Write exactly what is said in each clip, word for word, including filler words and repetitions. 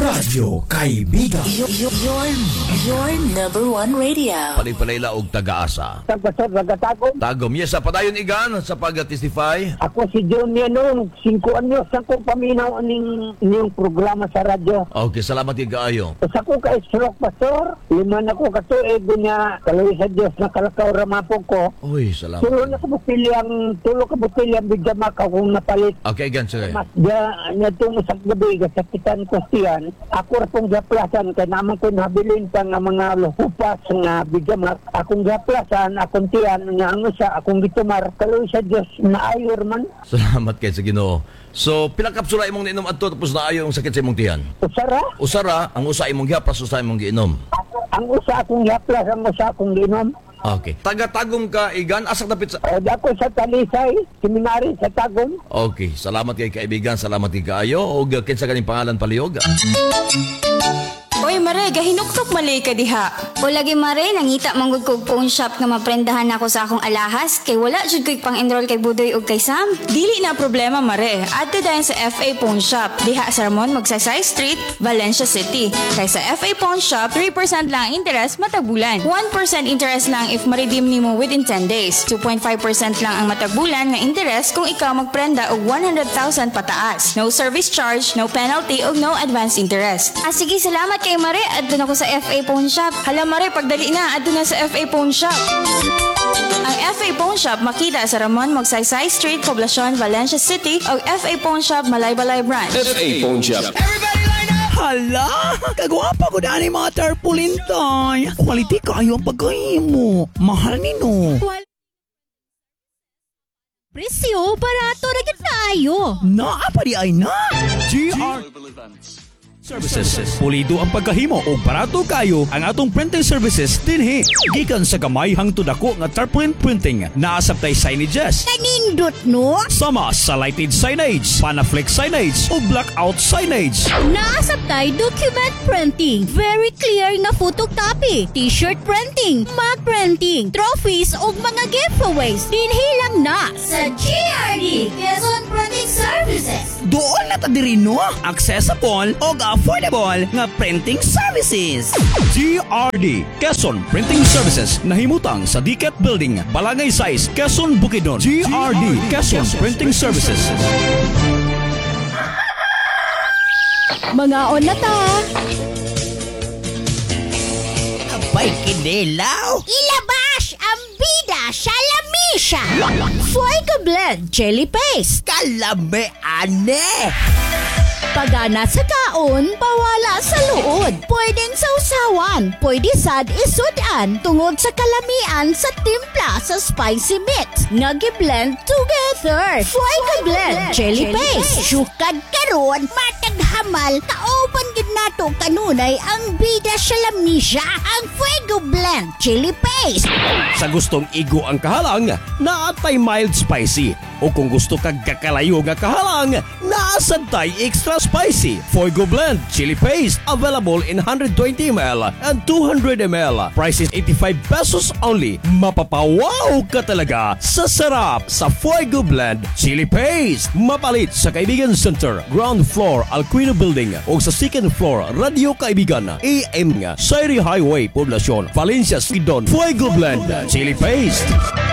Radyo Kaibigan. Your, your, your number one radio. Palay-palayla og taga-asa. Pastor Ragatagom. Tagom, yes, sa padayon igan sa pag-testify. Ako si John Yanong, singko anyos ako paminaw ning ning programa sa radyo. Okay, salamat kaayo. Sa ko ka stroke, Pastor. Lima na ko katuig niya, kaloy sa Diyos na kalakaw ramapo ko. Uy, salamat. Tulo na ka butilyang, tulo ka butilyang bigama ka kung napalit. Okay, gan, sige. Mas dia, niya tungo sa gabi, kasakitan ko siyan. Ako rapong gaplasan, kaya naman ko nabilin pa nga mga luhupas nga bigama. Akong gaplasan, akong tiyan, nga ano siya, akong gitumar. Kaloy sa Diyos na ayor man. Salamat kay sa Ginoo. So, pila kapsula imong niinom adto tapos naayo ang sakit sa imong tiyan? Usara? Usara, ang usa imong gihapas, usa imong giinom. Ang usa akong gaplas, ang usa akong ginom. Okay. Taga-tagom ka, igan, asak dapit sa... O, ako sa Talisay, seminary sa Tagum. Okay, salamat kay kaibigan, salamat kay kaayo. O kinsa kaning pangalan palihog? Oy, Mare, gahinuktok malay ka diha. O lagi, Mare, nangita manggod kog phone shop nga maprendahan ako sa akong alahas kay wala jud ko'y pang-enroll kay Budoy ug kay Sam. Dili na problema, Mare. Adto dayon sa F A Phone Shop. Diha sa Ramon Magsaysay Street, Valencia City. Kay sa F A Phone Shop, three percent lang ang interest matag bulan. one percent interest lang if ma-redeem nimo within ten days. two point five percent lang ang matag bulan nga interest kung ikaw magprenda og one hundred thousand pataas. No service charge, no penalty ug no advance interest. Ah, sige, salamat kay Mare. Adto na ko sa F A Phone Shop. Hala, Mare, pagdali na, adto na sa F A Phone Shop. Ang F A Phone Shop makita sa Ramon Magsaysay Street, Poblacion, Valencia City o F A Phone Shop, Malaybalay Branch. F A Phone Shop. Hala, kagwapa ko na ni mga tarpaulin tay. Quality kayo ang pagkahimo. Mahal nino. Presyo, barato na gid tayo. Naa pa di ay na. G R Services. Pulido ang pagkahimo o barato kayo ang atong printing services dinhi. Gikan sa gamay hangtod dako nga tarpaulin printing. Naasabtay signages. Kanindot no? Sama sa lighted signage, panaflex signage o blackout signage. Naasabtay document printing. Very clear nga photocopy. T-shirt printing, mug printing, trophies o mga giveaways. Dinhi lang na sa G R D Quezon Printing Services. Doon na ta diri no, accessible o affordable nga printing services. G R D Quezon Printing Services nahimutang sa D C A T Building, Balangay Size, Quezon, Bukidnon. G R D Quezon Printing Services. Mga on na ta. Abay kinilaw. Ilabas ang bida sa lamisa. Fuego Blend Jelly Paste. Kalame ane. Pagana sa kaon, pawala sa luod. Pwedeng sausawan, pwede sad isudan tungod sa kalamian sa timpla sa spicy mix. Nagi-blend together. Fuego Blend Jelly Paste. Sukad karon, matag hamal, kauban gid nato kanunay ang bida sa lamisa, ang Fuego Blend Jelly Paste. Sa gustong igo ang kahalang, naatay mild spicy. O kung gusto kag kakalayo nga kahalang, naasantay extra spicy. Fuego Blend Chili Paste available in one hundred twenty milliliters and two hundred milliliters. Price is eighty-five pesos only. Mapapawaw ka talaga sa sarap sa Fuego Blend Chili Paste. Mapalit sa Kaibigan Center, ground floor Alquino Building o sa second floor Radio Kaibigan, A M nga Sairi Highway, Poblacion, Valencia, Sidon. Fuego Blend Chili Paste.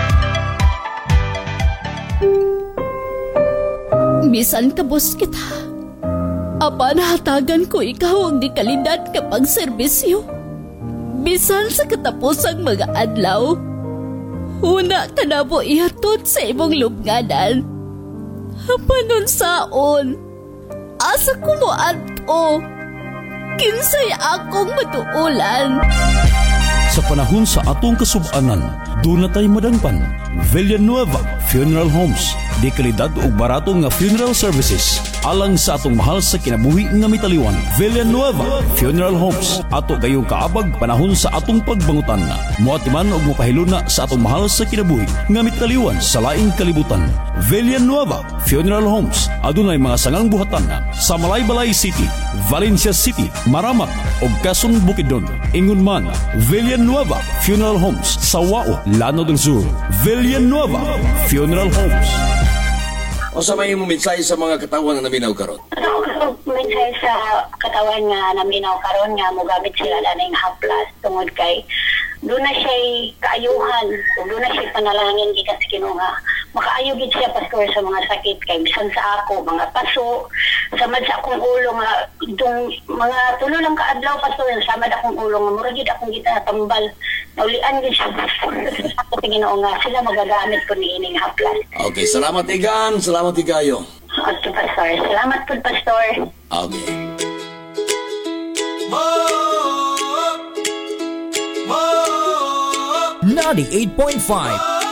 Bisan kabos kita. Apan hatagan ko ikaw ang di kalidad kapag serbisyo. Bisan sa katapusang mga adlaw, una ka na mo ihatod sa imong lubnganan. Apan saon, asa ko mo ato, kinsay akong matuulan. Sa panahon sa atong kasub-anan, doon na tayo madangpan. Villanueva Funeral Homes. Di kalidad o barato nga funeral services. Alang sa atong mahal sa kinabuhi nga mitaliwan. Villanueva Funeral Homes. Ato gayong kaabag panahon sa atong pagbangutan. Muatiman o mupahiluna sa atong mahal sa kinabuhi nga mitaliwan sa laing kalibutan. Villanueva Funeral Homes. Adunay mga sangang buhatan sa Malaybalay City, Valencia City, Maramak o Quezon, Bukidnon. Ingon man, Villanueva Funeral Homes sa Wao, Lanao del Sur. Villanueva Funeral Homes. O sa may mo mensahe sa mga katawan na naminaw karon? May mensahe sa katawan nga naminaw karon nga mogamit sila laning haplas tungod kay doon na siya kaayuhan, doon na siya panalangin gikan sa Ginoo nga makaayo gid siya pastor sa mga sakit kay bisan sa ako mga paso samad sa akong ulo nga itong mga tulo lang ka adlaw pastor samad akong ulo nga mura gid akong gitatambal naulian gid siya ako sa Ginoo nga sila magagamit ko ni ining haplas. Okay, salamat Igan, salamat Igayo. Okay, pastor. Salamat po, pastor. Okay. ninety-eight point five